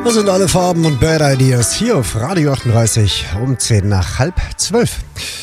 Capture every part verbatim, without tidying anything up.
Das sind alle Farben und Bad Ideas hier auf Radio achtunddreißig um zehn nach halb zwölf.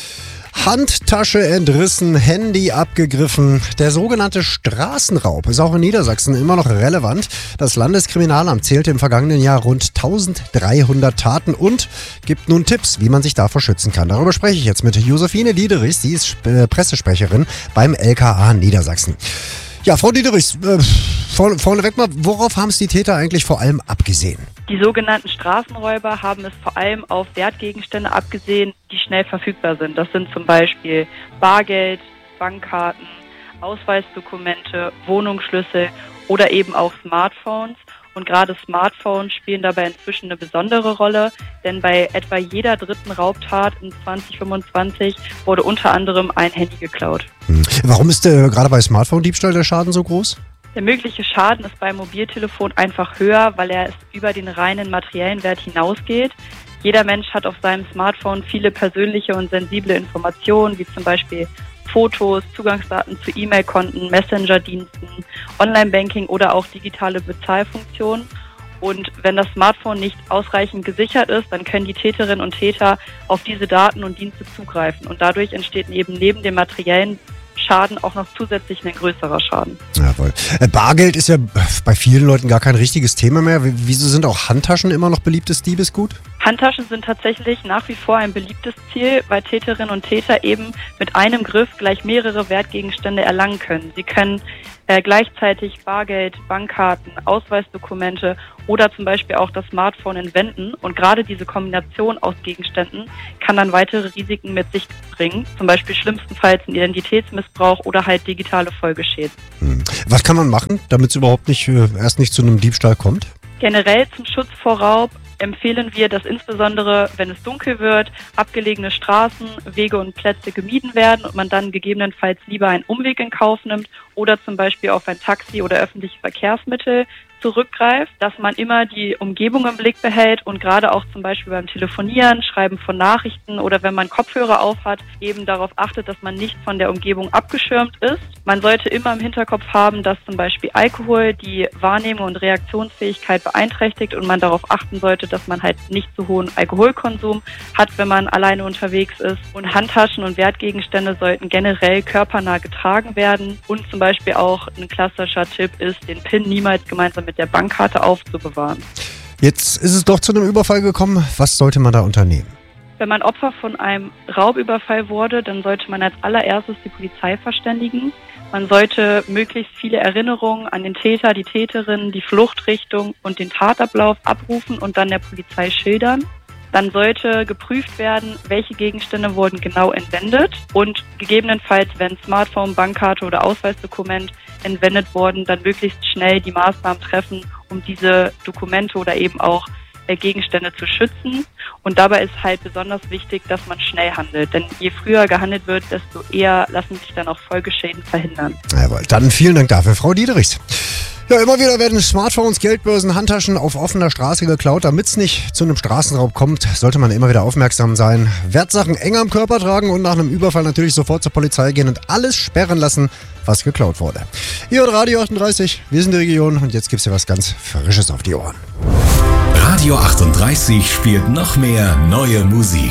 Handtasche entrissen, Handy abgegriffen. Der sogenannte Straßenraub ist auch in Niedersachsen immer noch relevant. Das Landeskriminalamt zählte im vergangenen Jahr rund eintausenddreihundert Taten und gibt nun Tipps, wie man sich davor schützen kann. Darüber spreche ich jetzt mit Josephine Diederichs. Sie ist äh, Pressesprecherin beim L K A Niedersachsen. Ja, Frau Diederichs, äh, vorne, vorneweg mal, worauf haben es die Täter eigentlich vor allem abgesehen? Die sogenannten Straßenräuber haben es vor allem auf Wertgegenstände abgesehen, die schnell verfügbar sind. Das sind zum Beispiel Bargeld, Bankkarten, Ausweisdokumente, Wohnungsschlüssel oder eben auch Smartphones. Und gerade Smartphones spielen dabei inzwischen eine besondere Rolle, denn bei etwa jeder dritten Raubtat in zwanzig fünfundzwanzig wurde unter anderem ein Handy geklaut. Hm. Warum ist äh, gerade bei Smartphone-Diebstahl der Schaden so groß? Der mögliche Schaden ist beim Mobiltelefon einfach höher, weil er über den reinen materiellen Wert hinausgeht. Jeder Mensch hat auf seinem Smartphone viele persönliche und sensible Informationen, wie zum Beispiel Fotos, Zugangsdaten zu E-Mail-Konten, Messenger-Diensten, Online-Banking oder auch digitale Bezahlfunktionen. Und wenn das Smartphone nicht ausreichend gesichert ist, dann können die Täterinnen und Täter auf diese Daten und Dienste zugreifen. Und dadurch entsteht eben neben dem materiellen Schaden auch noch zusätzlich ein größerer Schaden. Jawohl. Bargeld ist ja bei vielen Leuten gar kein richtiges Thema mehr. Wieso sind auch Handtaschen immer noch beliebtes Diebesgut? Handtaschen sind tatsächlich nach wie vor ein beliebtes Ziel, weil Täterinnen und Täter eben mit einem Griff gleich mehrere Wertgegenstände erlangen können. Sie können äh, gleichzeitig Bargeld, Bankkarten, Ausweisdokumente oder zum Beispiel auch das Smartphone entwenden. Und gerade diese Kombination aus Gegenständen kann dann weitere Risiken mit sich bringen, zum Beispiel schlimmstenfalls ein Identitätsmissbrauch oder halt digitale Folgeschäden. Hm. Was kann man machen, damit es überhaupt nicht äh, erst nicht zu einem Diebstahl kommt? Generell zum Schutz vor Raub empfehlen wir, dass insbesondere, wenn es dunkel wird, abgelegene Straßen, Wege und Plätze gemieden werden und man dann gegebenenfalls lieber einen Umweg in Kauf nimmt oder zum Beispiel auf ein Taxi oder öffentliche Verkehrsmittel zurückgreift, dass man immer die Umgebung im Blick behält und gerade auch zum Beispiel beim Telefonieren, Schreiben von Nachrichten oder wenn man Kopfhörer aufhat, eben darauf achtet, dass man nicht von der Umgebung abgeschirmt ist. Man sollte immer im Hinterkopf haben, dass zum Beispiel Alkohol die Wahrnehmung und Reaktionsfähigkeit beeinträchtigt und man darauf achten sollte, dass man halt nicht zu hohen Alkoholkonsum hat, wenn man alleine unterwegs ist. Und Handtaschen und Wertgegenstände sollten generell körpernah getragen werden und zum Beispiel auch ein klassischer Tipp ist, den PIN niemals gemeinsam mit der Bankkarte aufzubewahren. Jetzt ist es doch zu einem Überfall gekommen. Was sollte man da unternehmen? Wenn man Opfer von einem Raubüberfall wurde, dann sollte man als allererstes die Polizei verständigen. Man sollte möglichst viele Erinnerungen an den Täter, die Täterin, die Fluchtrichtung und den Tatablauf abrufen und dann der Polizei schildern. Dann sollte geprüft werden, welche Gegenstände wurden genau entwendet und gegebenenfalls, wenn Smartphone, Bankkarte oder Ausweisdokument entwendet wurden, dann möglichst schnell die Maßnahmen treffen, um diese Dokumente oder eben auch äh, Gegenstände zu schützen. Und dabei ist halt besonders wichtig, dass man schnell handelt. Denn je früher gehandelt wird, desto eher lassen sich dann auch Folgeschäden verhindern. Jawohl, dann vielen Dank dafür, Frau Diederichs. Ja, immer wieder werden Smartphones, Geldbörsen, Handtaschen auf offener Straße geklaut. Damit es nicht zu einem Straßenraub kommt, sollte man immer wieder aufmerksam sein. Wertsachen eng am Körper tragen und nach einem Überfall natürlich sofort zur Polizei gehen und alles sperren lassen, was geklaut wurde. Hier hat Radio achtunddreißig, wir sind die Region und jetzt gibt's hier was ganz Frisches auf die Ohren. Radio achtunddreißig spielt noch mehr neue Musik.